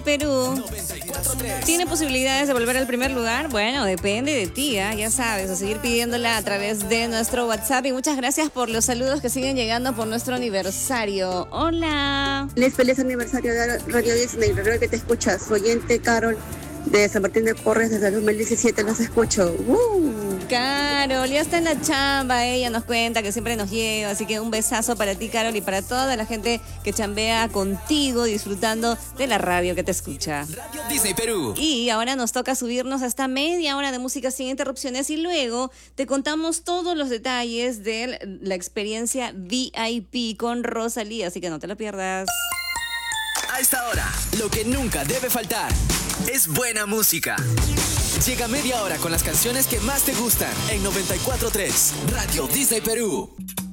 Perú 94.3. tiene posibilidades de volver al primer lugar. Bueno, depende de ti, ya sabes, a seguir pidiéndola a través de nuestro WhatsApp. Y muchas gracias por los saludos que siguen llegando por nuestro aniversario. Hola. Feliz aniversario de Radio Disney, radio que te escuchas. Oyente Carol de San Martín de Porres desde el 2017 los escucho. Carol, ya está en la chamba, ella nos cuenta que siempre nos lleva, así que un besazo para ti, Carol, y para toda la gente que chambea contigo, disfrutando de la radio que te escucha. Radio Disney Perú. Y ahora nos toca subirnos hasta media hora de música sin interrupciones y luego te contamos todos los detalles de la experiencia VIP con Rosalía, así que no te lo pierdas. A esta hora, lo que nunca debe faltar es buena música. Llega media hora con las canciones que más te gustan en 94.3 Radio Disney Perú.